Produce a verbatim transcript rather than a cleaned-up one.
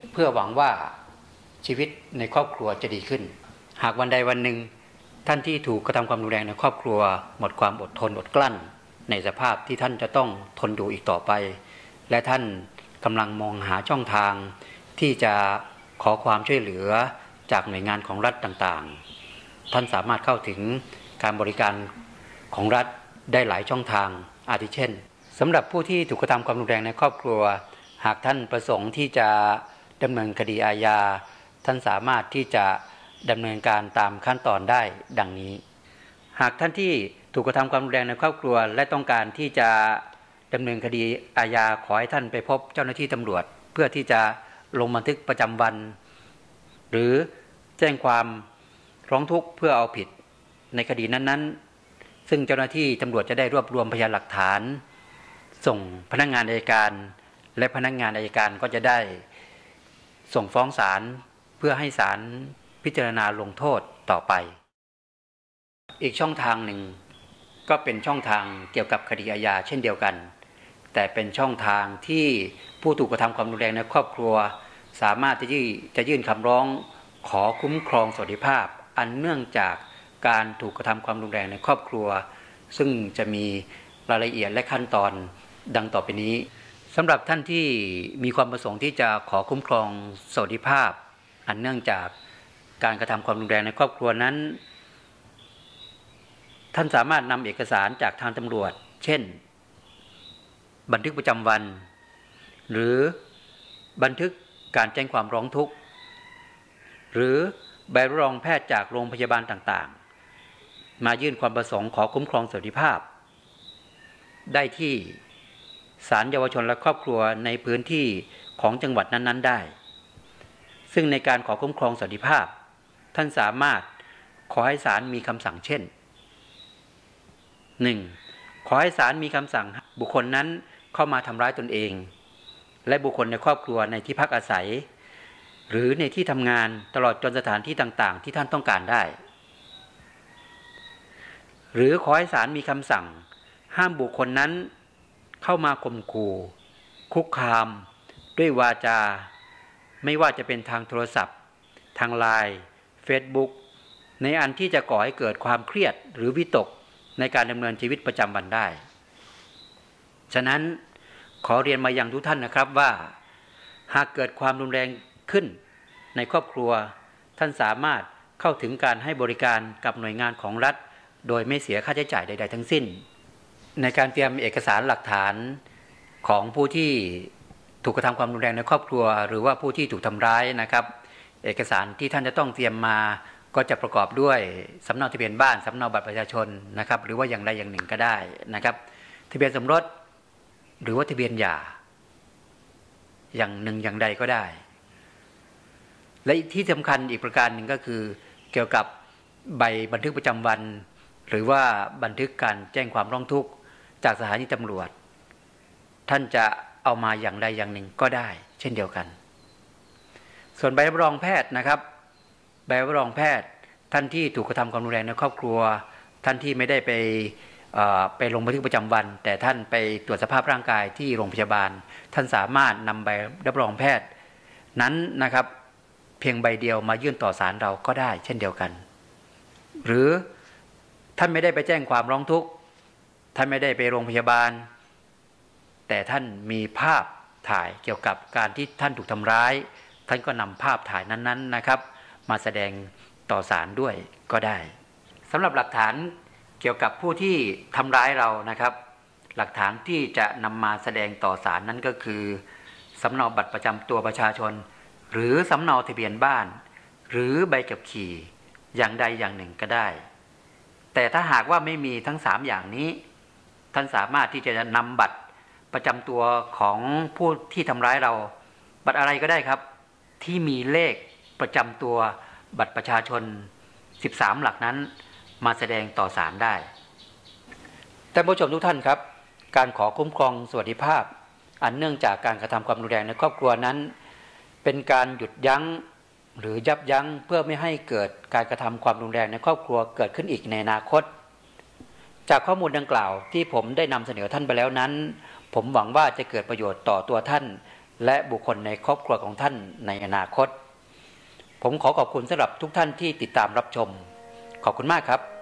เพื่อหวังว่าชีวิตในครอบครัวจะดีขึ้นหากวันใดวันหนึ่งท่านที่ถูกกระทำความรุนแรงในครอบครัวหมดความอดทนอดกลั้นในสภาพที่ท่านจะต้องทนอยู่อีกต่อไปและท่านกำลังมองหาช่องทางที่จะขอความช่วยเหลือจากหน่วยงานของรัฐต่างๆท่านสามารถเข้าถึงการบริการของรัฐได้หลายช่องทางอาทิเช่นสำหรับผู้ที่ถูกกระทำความรุนแรงในครอบครัวหากท่านประสงค์ที่จะดำเนินคดีอาญาท่านสามารถที่จะดำเนินการตามขั้นตอนได้ดังนี้หากท่านที่ถูกกระทำความรุนแรงในครอบครัวและต้องการที่จะดำเนินคดีอาญาขอให้ท่านไปพบเจ้าหน้าที่ตำรวจเพื่อที่จะลงบันทึกประจำวันหรือแจ้งความร้องทุกข์เพื่อเอาผิดในคดีนั้นๆซึ่งเจ้าหน้าที่ตำรวจจะได้รวบรวมพยานหลักฐานส่งพนักงานอัยการและพนักงานอัยการก็จะได้ส่งฟ้องศาลเพื่อให้ศาลพิจารณาลงโทษต่อไปอีกช่องทางหนึ่งก็เป็นช่องทางเกี่ยวกับคดีอาญาเช่นเดียวกันแต่เป็นช่องทางที่ผู้ถูกกระทำความรุนแรงในครอบครัวสามารถที่จะยื่นคำร้องขอคุ้มครองสวัสดิภาพอันเนื่องจากการถูกกระทำความรุนแรงในครอบครัวซึ่งจะมีรายละเอียดและขั้นตอนดังต่อไปนี้สำหรับท่านที่มีความประสงค์ที่จะขอคุ้มครองสวัสดิภาพอันเนื่องจากการกระทำความรุนแรงในครอบครัวนั้นท่านสามารถนำเอกสารจากทางตำรวจเช่นบันทึกประจำวันหรือบันทึกการแจ้งความร้องทุกข์หรือใบรับรองแพทย์จากโรงพยาบาลต่างๆมายื่นความประสงค์ขอคุ้มครองสวัสดิภาพได้ที่ศาลเยาวชนและครอบครัวในพื้นที่ของจังหวัดนั้นๆได้ซึ่งในการขอคุ้มครองสวัสดิภาพท่านสามารถขอให้ศาลมีคำสั่งเช่น หนึ่ง. ขอให้ศาลมีคำสั่งบุคคลนั้นเข้ามาทำร้ายตนเองและบุคคลในครอบครัวในที่พักอาศัยหรือในที่ทำงานตลอดจนสถานที่ต่างๆที่ท่านต้องการได้หรือขอให้ศาลมีคำสั่งห้ามบุคคลนั้นเข้ามาข่มขู่คุกคามด้วยวาจาไม่ว่าจะเป็นทางโทรศัพท์ทางไลน์ เฟซบุ๊ก ในอันที่จะก่อให้เกิดความเครียดหรือวิตกในการดำเนินชีวิตประจำวันได้ฉะนั้นขอเรียนมายังทุกท่านนะครับว่าหากเกิดความรุนแรงขึ้นในครอบครัวท่านสามารถเข้าถึงการให้บริการกับหน่วยงานของรัฐโดยไม่เสียค่าใช้จ่ายใดๆทั้งสิ้นในการเตรียมเอกสารหลักฐานของผู้ที่ถูกกระทำความรุนแรงในครอบครัวหรือว่าผู้ที่ถูกทำร้ายนะครับเอกสารที่ท่านจะต้องเตรียมมาก็จะประกอบด้วยสำเนาทะเบียนบ้านสำเนาบัตรประชาชนนะครับหรือว่าอย่างใดอย่างหนึ่งก็ได้นะครับทะเบียนสมรสหรือว่าทะเบียนหย่าอย่างหนึ่งอย่างใดก็ได้และที่สำคัญอีกประการหนึ่งก็คือเกี่ยวกับใบบันทึกประจำวันหรือว่าบันทึกการแจ้งความร้องทุกข์จากสถานีตำรวจท่านจะเอามาอย่างใดอย่างหนึ่งก็ได้เช่นเดียวกันส่วนใบรับรองแพทย์นะครับใบรับรองแพทย์ท่านที่ถูกกระทำความรุนแรงในครอบครัวท่านที่ไม่ได้ไปไปลงบันทึกประจำวันแต่ท่านไปตรวจสภาพร่างกายที่โรงพยาบาลท่านสามารถนำใบรับรองแพทย์นั้นนะครับเพียงใบเดียวมายื่นต่อศาลเราก็ได้เช่นเดียวกันหรือท่านไม่ได้ไปแจ้งความร้องทุกข์ท่านไม่ได้ไปโรงพยาบาลแต่ท่านมีภาพถ่ายเกี่ยวกับการที่ท่านถูกทำร้ายท่านก็นำภาพถ่ายนั้นๆนะครับมาแสดงต่อศาลด้วยก็ได้สำหรับหลักฐานเกี่ยวกับผู้ที่ทำร้ายเรานะครับหลักฐานที่จะนำมาแสดงต่อศาลนั้นก็คือสำเนาบัตรประจำตัวประชาชนหรือสำเนาทะเบียนบ้านหรือใบขับขี่อย่างใดอย่างหนึ่งก็ได้แต่ถ้าหากว่าไม่มีทั้งสามอย่างนี้ท่านสามารถที่จะนำบัตรประจำตัวของผู้ที่ทำร้ายเราบัตรอะไรก็ได้ครับที่มีเลขประจำตัวบัตรประชาชนสิบสามหลักนั้นมาแสดงต่อศาลได้ท่านผู้ชมทุกท่านครับการขอคุ้มครองสวัสดิภาพอันเนื่องจากการกระทำความรุนแรงในครอบครัวนั้นเป็นการหยุดยั้งหรือยับยั้งเพื่อไม่ให้เกิดการกระทำความรุนแรงในครอบครัวเกิดขึ้นอีกในอนาคตจากข้อมูลดังกล่าวที่ผมได้นำเสนอท่านไปแล้วนั้นผมหวังว่าจะเกิดประโยชน์ต่อตัวท่านและบุคคลในครอบครัวของท่านในอนาคตผมขอขอบคุณสำหรับทุกท่านที่ติดตามรับชมขอบคุณมากครับ